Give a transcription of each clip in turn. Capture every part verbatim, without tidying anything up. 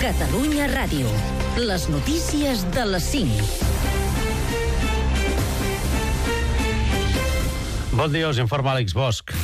Catalunya Ràdio. Les notícies de les cinc. Bon dia, us informa Àlex Bosch.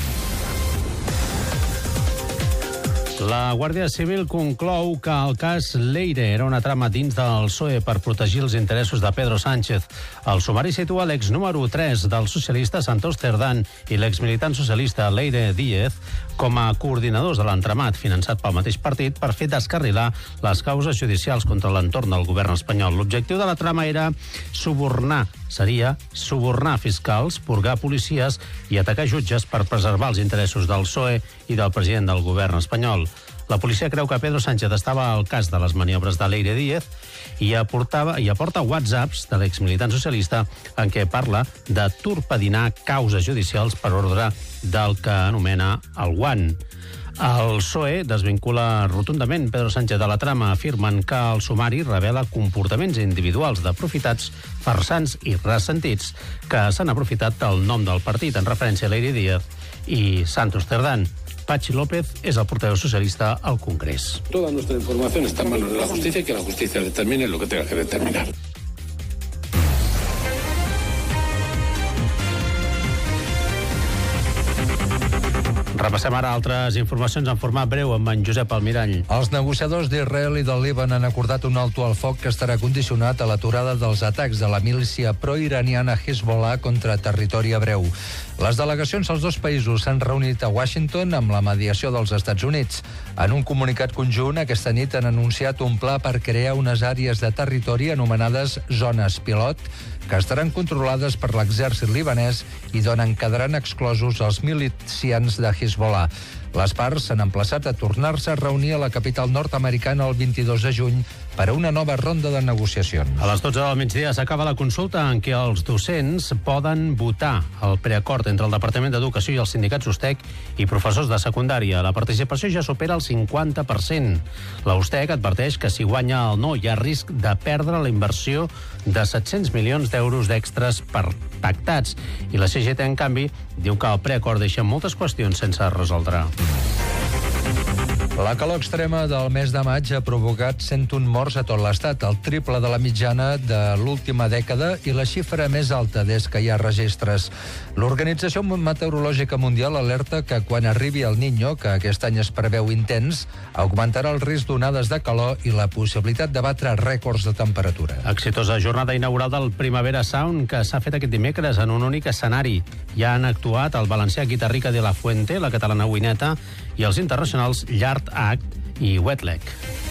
La Guàrdia Civil conclou que el cas Leire era una trama dins del P S O E per protegir els interessos de Pedro Sánchez. El sumari situa l'ex número tres del socialista Santos Cerdán i l'exmilitant socialista Leire Díez com a coordinadors de l'entramat finançat pel mateix partit per fer descarrilar les causes judicials contra l'entorn del govern espanyol. L'objectiu de la trama era subornar, seria subornar fiscals, purgar policies i atacar jutges per preservar els interessos del P S O E i del president del govern espanyol. La policia creu que Pedro Sánchez estava al cas de les maniobres de Leire Díez i aportava, i aporta whatsapps de l'exmilitant socialista en què parla de torpedinar causes judicials per ordre del que anomena el guant. El P S O E desvincula rotundament Pedro Sánchez de la trama, afirmen que el sumari revela comportaments individuals d'aprofitats farsants i ressentits que s'han aprofitat del nom del partit en referència a Leire Díez i Santos Cerdán. Pachi López és el portaveu socialista al Congrés. Toda nuestra información está en manos de la justicia y que la justicia determine lo que tenga que determinar. Repassem ara altres informacions en format breu amb en Josep Almirall. Els negociadors d'Israel i del Líban han acordat un alto al foc que estarà condicionat a l'aturada dels atacs de la milícia pro-iraniana Hezbollah contra territori hebreu. Les delegacions dels dos països s'han reunit a Washington amb la mediació dels Estats Units. En un comunicat conjunt, aquesta nit han anunciat un pla per crear unes àrees de territori anomenades zones pilot que estaran controlades per l'exèrcit libanès i d'on en quedaran exclosos els milicians de Hezbollah. Les parts s'han emplaçat a tornar-se a reunir a la capital nord-americana el vint-i-dos de juny per a una nova ronda de negociacions. A les dotze del migdia s'acaba la consulta en què els docents poden votar el preacord entre el Departament d'Educació i els sindicats U S T E C i professors de secundària. La participació ja supera el cinquanta per cent. La U S T E C adverteix que si guanya el no hi ha risc de perdre la inversió de set-cents milions d'euros d'extres per pactats. I la C G T, en canvi, diu que el preacord deixa moltes qüestions sense resoldre. La calor extrema del mes de maig ha provocat cent un morts a tot l'estat, el triple de la mitjana de l'última dècada i la xifra més alta des que hi ha registres. L'Organització Meteorològica Mundial alerta que quan arribi el Niño, que aquest any es preveu intens, augmentarà el risc d'onades de calor i la possibilitat de batre rècords de temperatura. Exitosa jornada inaugural del Primavera Sound que s'ha fet aquest dimecres en un únic escenari. Ja han actuat el valencià Guitarrica de la Fuente, la catalana Wineta i els internacionals Yard Act i Wetleg.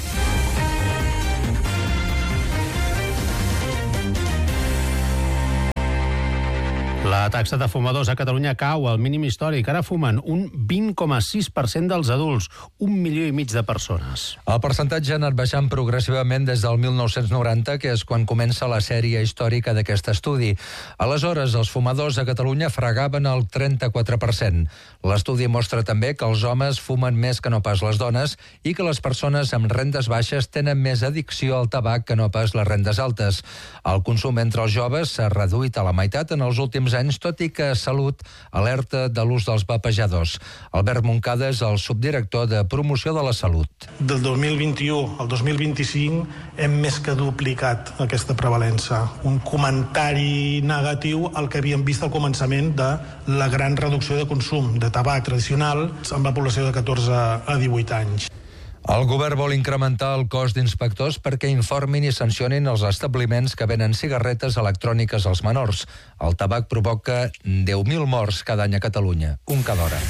La taxa de fumadors a Catalunya cau al mínim històric. Ara fumen un vint coma sis per cent dels adults, un milió i mig de persones. El percentatge ha anat baixant progressivament des del mil nou-cents noranta, que és quan comença la sèrie històrica d'aquest estudi. Aleshores, els fumadors a Catalunya fregaven el trenta-quatre per cent. L'estudi mostra també que els homes fumen més que no pas les dones i que les persones amb rendes baixes tenen més addicció al tabac que no pas les rendes altes. El consum entre els joves s'ha reduït a la meitat en els últims anys, tot i que Salut alerta de l'ús dels vapejadors. Albert Moncada és el subdirector de Promoció de la Salut. Del dos mil vint-i-u al dos mil vint-i-cinc hem més que duplicat aquesta prevalença. Un comentari negatiu al que havíem vist al començament de la gran reducció de consum de tabac tradicional amb la població de catorze a divuit anys. El govern vol incrementar el cos d'inspectors perquè informin i sancionin els establiments que venen cigarretes electròniques als menors. El tabac provoca deu mil morts cada any a Catalunya, un cada hora.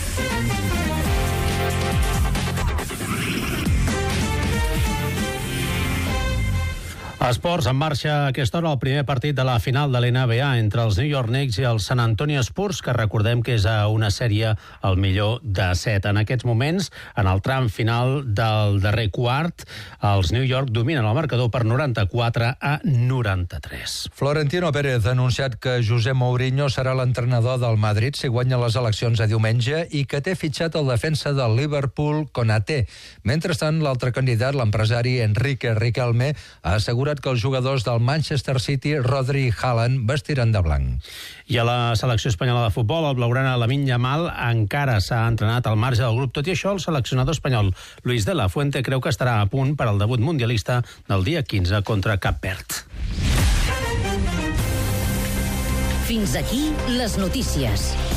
Esports, en marxa a aquesta hora el primer partit de la final de l'N B A entre els New York Knicks i els San Antonio Spurs, que recordem que és a una sèrie al millor de set. En aquests moments, en el tram final del darrer quart, els New York dominen el marcador per noranta-quatre a noranta-tres. Florentino Pérez ha anunciat que José Mourinho serà l'entrenador del Madrid si guanya les eleccions a diumenge i que té fitxat el defensa del Liverpool, Konaté. Mentrestant, l'altre candidat, l'empresari Enrique Riquelme, ha assegurat assegurat que els jugadors del Manchester City, Rodri i Haaland, vestiran de blanc. I a la selecció espanyola de futbol, el blaugrana Lamine Yamal encara s'ha entrenat al marge del grup. Tot i això, el seleccionador espanyol Luis de la Fuente creu que estarà a punt per al debut mundialista del dia quinze contra Cap Verd. Fins aquí les notícies.